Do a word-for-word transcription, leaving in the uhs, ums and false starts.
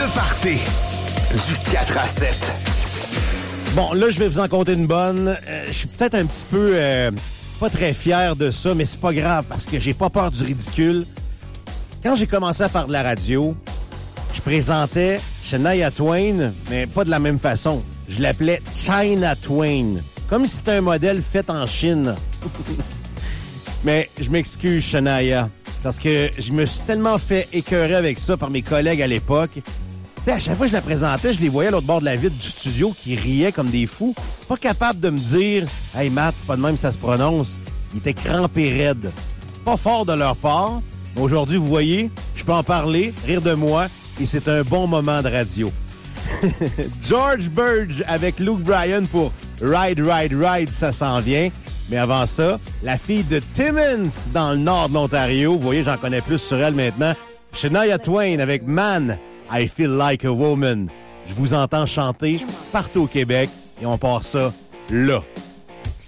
party du quatre à sept. Bon, là, je vais vous en compter une bonne. Euh, je suis peut-être un petit peu euh, pas très fier de ça, mais c'est pas grave parce que j'ai pas peur du ridicule. Quand j'ai commencé à faire de la radio, je présentais Shania Twain, mais pas de la même façon. Je l'appelais China Twain, comme si c'était un modèle fait en Chine. Mais je m'excuse, Shania, parce que je me suis tellement fait écœurer avec ça par mes collègues à l'époque. Tu sais, à chaque fois que je la présentais, je les voyais à l'autre bord de la vitre du studio qui riaient comme des fous, pas capables de me dire « Hey Matt, pas de même ça se prononce ». Ils étaient crampés raides. Pas fort de leur part, mais aujourd'hui, vous voyez, je peux en parler, rire de moi, et c'est un bon moment de radio. George Burge avec Luke Bryan pour Ride, Ride, Ride, ça s'en vient. Mais avant ça, la fille de Timmins dans le nord de l'Ontario. Vous voyez, j'en connais plus sur elle maintenant. Shania Twain avec Man, I Feel Like a Woman. Je vous entends chanter partout au Québec et on part ça là.